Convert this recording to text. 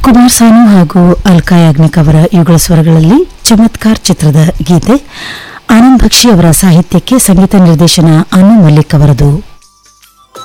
ಕುಮಾರ್ ಸಾನು ಹಾಗೂ ಅಲ್ಕಾ ಯಾಗ್ನಿಕ್ ಅವರ ಯುಗಳ ಸ್ವರಗಳಲ್ಲಿ ಚಮತ್ಕಾರ್ ಚಿತ್ರದ ಗೀತೆ. ಆನಂದ್ ಬಕ್ಷಿ ಅವರ ಸಾಹಿತ್ಯಕ್ಕೆ ಸಂಗೀತ ನಿರ್ದೇಶನ ಅನು ಮಲ್ಲಿಕ್ ಅವರದು.